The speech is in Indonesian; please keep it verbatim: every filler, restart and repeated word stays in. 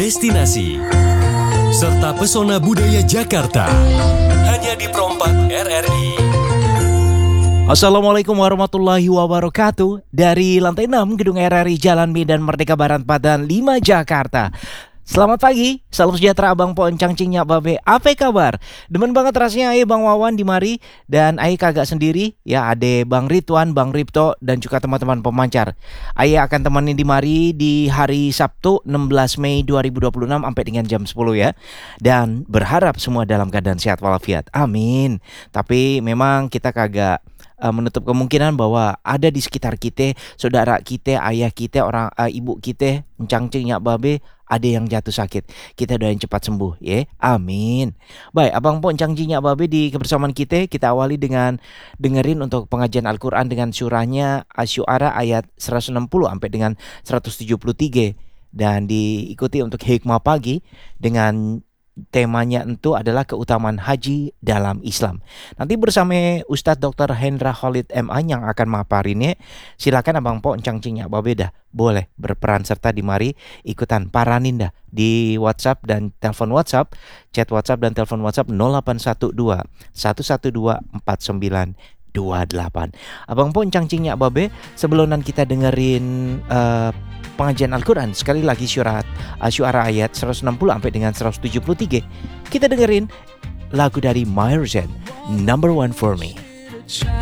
destinasi, serta pesona budaya Jakarta. Hanya di Perompak R R I. Assalamualaikum warahmatullahi wabarakatuh. Dari lantai enam Gedung R R I Jalan Medan Merdeka Barat empat dan lima Jakarta. Selamat pagi, salam sejahtera Abang Po Encang Cingnya Babe. Apa kabar? Demen banget rasanya Aye Bang Wawan di mari. Dan Aye kagak sendiri, ya ade Bang Ridwan, Bang Ripto, dan juga teman-teman pemancar. Aye akan temenin di mari di hari Sabtu enam belas Mei dua ribu dua puluh enam sampai dengan jam sepuluh ya. Dan berharap semua dalam keadaan sehat walafiat. Amin. Tapi memang kita kagak uh, menutup kemungkinan bahwa ada di sekitar kita, saudara kita, ayah kita, orang uh, ibu kita, Encang Cingnya Babe, ada yang jatuh sakit. Kita doain cepat sembuh ya. Amin. Baik, Abang Po Encang Cingnya Babe di kebersamaan kita, kita awali dengan dengerin untuk pengajian Al-Qur'an dengan surahnya Asy-Syu'ara ayat seratus enam puluh sampai dengan seratus tujuh puluh tiga, dan diikuti untuk hikmah pagi dengan temanya itu adalah keutamaan haji dalam Islam. Nanti bersama Ustadz doktor Hendra Khalid M A yang akan maparinnya. Silakan Abang Po Encang Cingnya Babe dah boleh berperan serta di mari ikutan paranin dah di WhatsApp dan telepon WhatsApp, chat WhatsApp dan telepon WhatsApp nol delapan satu dua satu satu dua empat sembilan dua delapan. Abang Po Encang Cingnya Babe, sebelum kita dengerin uh, pengajian Al-Quran sekali lagi surat Asy-Syu'ara ayat seratus enam puluh sampai dengan seratus tujuh puluh tiga, kita dengerin lagu dari Maher Zain, Number One For Me.